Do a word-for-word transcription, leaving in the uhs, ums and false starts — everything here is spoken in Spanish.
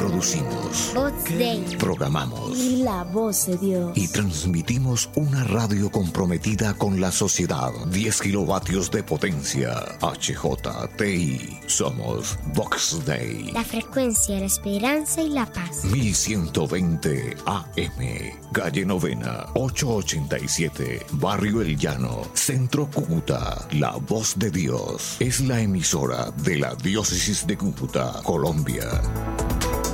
producimos, Voz Dei, programamos y la voz de Dios. Y transmitimos una radio comprometida con la sociedad. diez kilovatios de potencia. H J T I. Somos Vox Dei. La frecuencia de la esperanza y la paz. mil ciento veinte A M. Calle Novena, ochocientos ochenta y siete. Barrio El Llano, Centro Cúcuta. La voz de Dios. Es la emisora de la Diócesis de Cúcuta, Colombia.